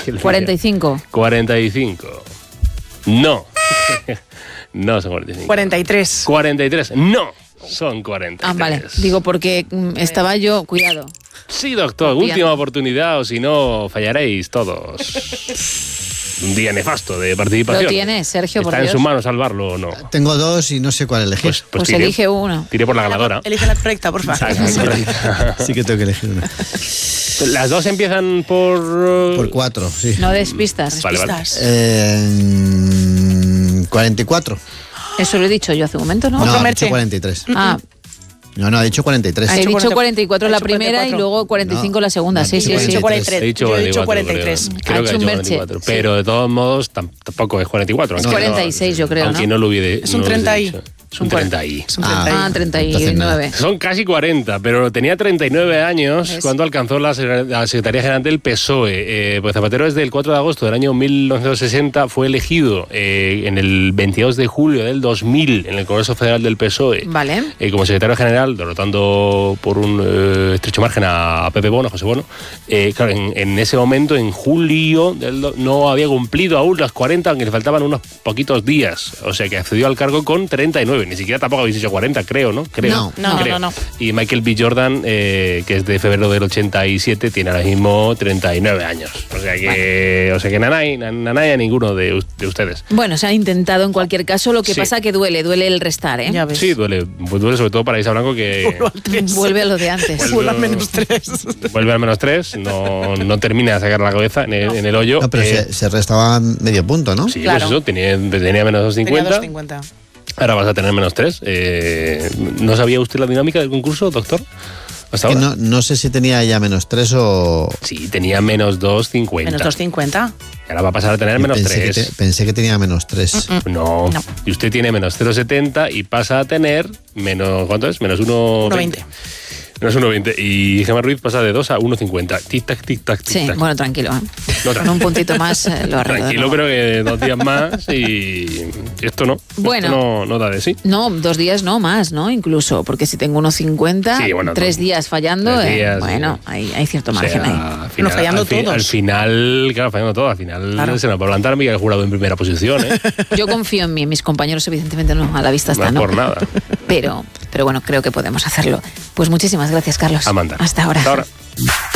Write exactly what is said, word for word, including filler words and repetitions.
cuarenta y cinco. cuarenta y cinco. No. No son cuarenta y cinco. cuarenta y tres. cuarenta y tres. No. Son cuarenta y tres. Ah, vale. Digo, porque mm, estaba yo... Cuidado. Sí, doctor. Bien. Última oportunidad o si no, fallaréis todos. Un día nefasto de participación. Lo tiene, Sergio, por ¿Está Dios. en su mano salvarlo o no? Tengo dos y no sé cuál elegir. Pues, pues Pues tire, elige uno. tire por la ganadora. Elige la correcta, por favor. Sí que tengo que elegir una. Las dos empiezan por... uh, Por cuatro, sí. No des pistas. Vale, vale. Pistas. Eh, cuarenta y cuatro. Eso lo he dicho yo hace un momento, ¿no? No, Otro ha Merche. dicho cuarenta y tres. Ah, No, no, ha dicho cuarenta y tres. Ha he dicho dicho cuarenta y cuatro ha la dicho primera y cuarenta y cuatro. luego cuarenta y cinco No, la segunda. no, Sí, sí, he sí. dicho cuarenta y tres. He dicho Yo he dicho cuarenta y cuarenta y tres. cuatro, Ha creo que ha hecho dicho un Merche, cuarenta y cuatro. sí. Pero de todos modos tam- tampoco es cuarenta y cuatro. Es aunque cuarenta y seis, yo creo, Aunque ¿no? no lo hubiese Es un no lo treinta hubiese y. dicho. Es un treinta y. Es un Ah. treinta y. Ah, treinta y Entonces nada. nueve. Son casi cuarenta, pero tenía treinta y nueve años ¿Ves? cuando alcanzó la, Secre- la Secretaría General del P S O E. Eh, pues Zapatero desde el cuatro de agosto del año mil novecientos sesenta fue elegido eh, en el veintidós de julio del dos mil en el Congreso Federal del P S O E. Vale. Eh, como secretario general, derrotando por un eh, estrecho margen a, a Pepe Bono, a José Bono. Eh, claro, en, en ese momento, en julio, del do- no había cumplido aún las cuarenta, aunque le faltaban unos poquitos días. O sea que accedió al cargo con treinta y nueve. Ni siquiera tampoco habéis dicho cuarenta, creo, ¿no? Creo. No. No, creo. no, no. Y Michael B. Jordan, eh, que es de febrero del ochenta y siete, tiene ahora mismo treinta y nueve años. O sea que, o sea que nanay, nanay a ninguno de, us- de ustedes. Bueno, se ha intentado en cualquier caso, lo que Sí. pasa que duele, duele el restar, ¿eh? Ya ves. Sí, duele. Pues duele sobre todo para Isa Blanco, que Uno al tres. Vuelve a lo de antes. Vuelve al menos tres. vuelve al menos tres, no, no termina de sacar la cabeza en el, en el hoyo. No, pero Eh, se, se restaba medio punto, ¿no? Sí, Claro. pues eso, tenía, tenía menos dos Tenía cincuenta. dos cincuenta. Ahora vas a tener menos tres. Eh, ¿No sabía usted la dinámica del concurso, doctor? ¿Hasta Que ahora? no, no sé si tenía ya menos tres o... Sí, tenía menos dos cincuenta. Menos dos cincuenta. Ahora va a pasar a tener menos pensé, que tres. te- pensé que tenía menos tres. No. No. Y usted tiene menos cero coma setenta y pasa a tener menos... ¿Cuánto es? Menos uno coma veinte. uno veinte. Menos uno coma veinte. Y Gemma Ruiz pasa de dos a uno coma cincuenta. Tic-tac, tic-tac, Sí, tic-tac. bueno, tranquilo. ¿eh? No, Con un puntito más eh, lo arreglo. Tranquilo, pero que dos días más y esto no. Bueno. Esto no, no da de sí. No, dos días no, más, ¿no? Incluso, porque si tengo unos cincuenta, Sí, bueno, tres dos- días fallando, tres eh, días, bueno, sí. hay, hay cierto O sea, margen ahí. al final, fallando al, fi- todos. al final, claro, fallando todo. Al final Claro. se nos va a plantar Miguel Jurado en primera posición, ¿eh? Yo confío en mí, mis compañeros evidentemente no, a la vista No está, es ¿no? por nada. Pero, pero bueno, creo que podemos hacerlo. Pues muchísimas gracias, Carlos. Amanda. Hasta ahora. Hasta ahora.